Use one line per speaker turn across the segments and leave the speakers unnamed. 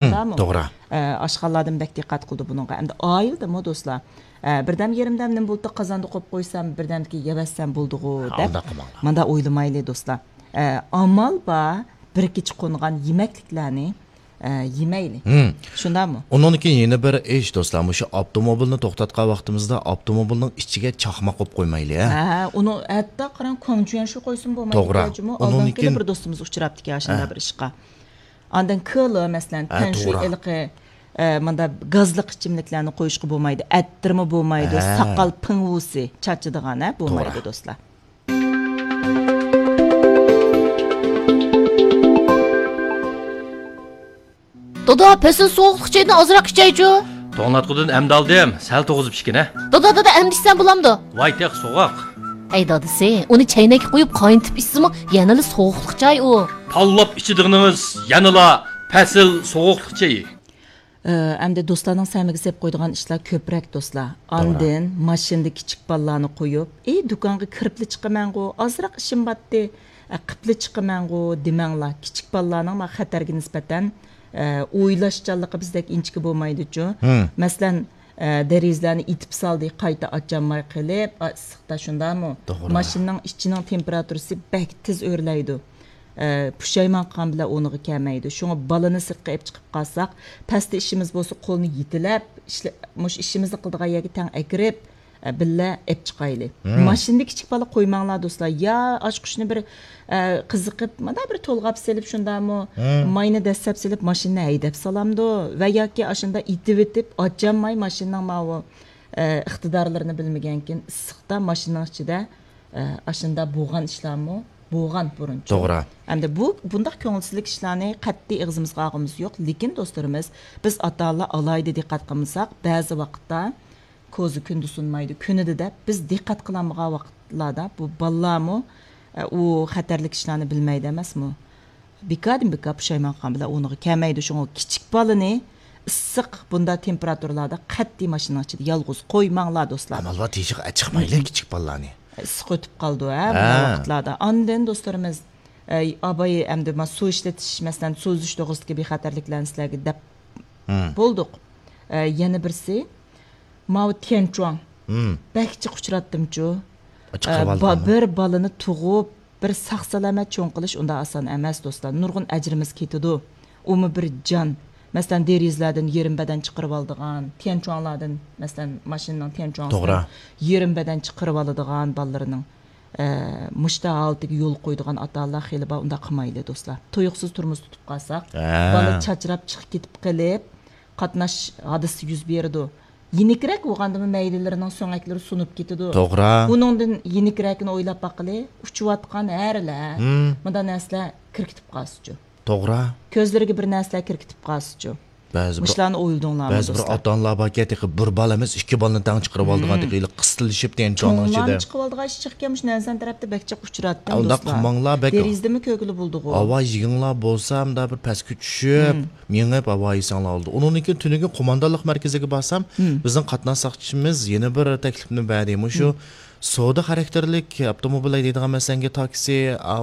Şundamı?
Doğru.
Aşxallardan bək diqqət qıldı bununğa. Həm də ayıldımı dostlar? Birdəm yerimdən nim buldu qazandı qoyub qoysam, birdəm ki yebəssəm bulduğu dəb. Manda oylamaylı dostlar. Amal ba bir kiç qonğan yeməkliklərini yemeyli. Şundamı?
Onun için yeni bir iş dostlar. Şu avtomobilni to'xtatgan vaqtimizda avtomobilning ichiga chaqma qo'yib qo'ymayli.
Onu hatta qaran konjuyan shu qo'ysin bo'lmaydi.
To'g'ri.
Ondan keyin bir do'stimiz uchrabdiki ashunda bir ishqa. Ondan kılı məsələn tənshu ilqi manda gazlıq ichimliklarni qo'yishga bo'lmaydi. Attirma bo'lmaydi. Saqal pınvusi chachidigan bo'lmaydi do'stlar.
Dada, pesin soğuqluq çayını azırak içəycu.
To'nglatqudan əmd aldım, sal to'g'izib ishkina.
Dada, əmdişsən bulamdı.
Voy teq so'g'oq.
Ey dadisi, onu çaynak qoyub qaynatıp içsimi, yanılı soğuqluq çay o.
Pallab ichidig'inimiz yanıla pasil so'g'oqliq chayi.
Əmdə dostlarning samiga sep qo'ydigan ishlar ko'proq dostlar. Ondan mashinada kichik ballarni qo'yib, do'konga kiribli chiqaman-ku, azroq ishim batdi, qipli chiqaman-ku demanglar. Kichik ballarning xatarga nisbatan o'ylashchanligi bizdek inchki bo'lmaydi-ku. Masalan, derizlarni itib saldi, qayta ochamay qilib, issiqda shundami? Mashinaning ichining temperaturasi bak tez o'rlaydi. Pushayman qan bilan o'niga kelmaydi. Shunga balani sirtqa olib chiqib qolsak, pastda ishimiz bo'lsa qo'lni yitilab, mush ishimizni qildigan yerga tang akirib, billa olib chiqayli. Mashinada kichik bola qo'ymanglar do'stlar. Ya ochqushni bir qiziqib, mana bir to'lg'ab selib shundami, mayni dastab selib mashinani haydab salamdi va yoki ashunda itib etib, ochamay mashinaning mavu iqtidorlarini bilmagankin, issiqda mashinaning ichida ashunda bo'lgan ishlarmi? Bo'lgan burunchi.
To'g'ri.
Hamda bundaq ko'ngilsizlik ishlarni qat'iy ig'zimizga olg'imiz yo'q, lekin do'stlarimiz, biz ota-onalar alayda diqqat qilmasak, ba'zi vaqtda ko'zi kundi sunmaydi. Kunida deb biz diqqat qilmagan vaqtlarda bu bolalarmi u xatarlik ishlarni bilmaydi emasmi? Bika pushaymon qan bilan o'niga kelmaydi. Shunga kichik bolani issiq bunda temperaturlarda qat'iy mashina ichida yolg'iz qo'ymanglar do'stlar.
Amalva teshik chiqmayli kichik bolalarni.
Issiq o'tib qoldi bu vaqtlarda. Ondan do'stlarimiz abay hamda suv ishlatish, masalan, so'zish to'g'risidagi bexatarliklarni sizlarga deb bo'ldik. Yana birsi Mao Tianchuan. Bakchi quchratdim-chu. Bir balani tug'ib, bir saq-salomat cho'ng qilish unda oson emas do'stlar. Nurg'un ajrimiz ketadi. Umi bir jon. Masalan, derizlardan yerimbadan chiqarib oladigan, Tianchuanlardan, masalan, mashinaning Tianchuansidan yerimbadan chiqarib oladigan ballarning mushta holatiga yo'l qo'ydigan ota-onalar xeli bor, unda qilmaydi do'stlar. To'yiqsiz turmush tutib qolsak, bola chachrab chiqib ketib qilib, qatnash hodisi yuz berdi. Yenikrak bo'lgandimi maydalarining so'ngaklari sunib ketadi.
To'g'ri.
Buningdan yenikrakini o'ylab baqili, uchayotgan harilar, bunday narsalar kirkitib qolsa-chu.
To'g'ri.
Ko'zlariga bir narsalar kirkitib qolsa-chu.
Ba'zi bir ota-onalar baketi bir balamiz ikki balani tang chiqarib oldigan deb qistilishib tenchonning ichida.
Chiqib oldigan ish chiqqanmish narsan tarafda bakcha quchratdim
do'stlar. Unda qilmanglar bak.
Derizdimi ko'gili bo'ldi-ku.
Avoy yig'inglar bo'lsam da bir pastga tushib, mengib avoyisanglar oldi. Uning uchun tuniga qo'mondonlik markaziga borsam, bizning qatnashchiimiz yana bir taklifni berdi. Shu soda xarakterlik avtomobil deydigan masalanga taksi,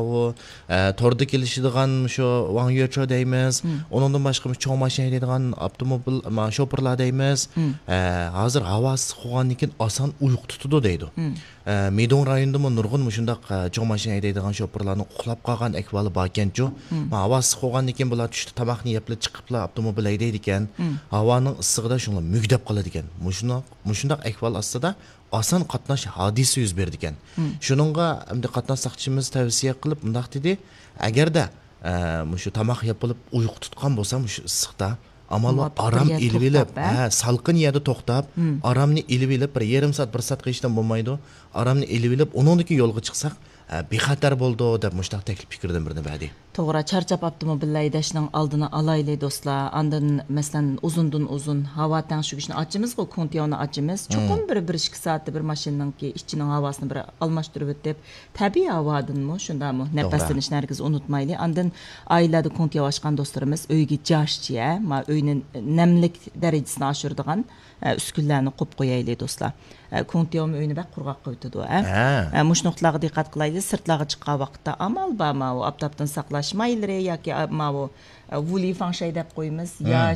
torda kelishadigan shu Wang Yuecho deymiz. Uningdan boshqa cho'ng mashina deydigan avtomobil shoferlar deymiz. Hozir havasi qo'ygandan keyin oson uyqu tutadi deydi. Meydon rayonida nurg'un shundaq cho'ng mashina deydigan shoferlarni uxlab qolgan ahvoli bor ekan-ku. Havasi qo'ygandan keyin bular tushda tomoqni yeb chiqiblar avtomobil haydaydi ekan. Havoning issig'ida shunlar mugdab qoladi ekan. Shundaq ahvol ostida oson qatnash hodisi yuz berdi ekan. Shuningga hamda qatnashchiimiz tavsiya qilib bundoq dedi, agarda shu tomoq yapilib uyqu tutgan bo'lsa, shu issiqda amalo aram ilib, salqin yerda to'xtab, aramni ilib bir yarim soat, 1 soat qilishdan bo'lmaydi. Aramni ilib, undan keyin yo'lga chiqsak, bexatar bo'ldi deb mushtaq taklif fikrdan birini berdi.
To'g'ri, charchab avtomobillar haydashning oldini olayli do'stlar. Ondan masalan uzundan uzun havo tangshugishni ochimiz-ku, konditsionni ochimiz. Cho'qim bir 1-2 soatda bir mashinaningki ichining havosini bir almashtirib o'tib, tabiiy havodanmi, shundami, nafaslanishni hargiz unutmayli. Ondan oilada konditsiya ochgan do'stlarimiz uyga joshchiya, uyning namlik darajasini oshiradigan uskunlarni qo'yib qo'yayli do'stlar. Konditsiya uyni baq qurg'oq qo'ydi-ku. Mushnoqlarga diqqat qilaylik, sirtlarga chiqqan vaqtda amal bormi, oftobdan saqlash mayli yoki vuli fangshay deb qo'yamiz.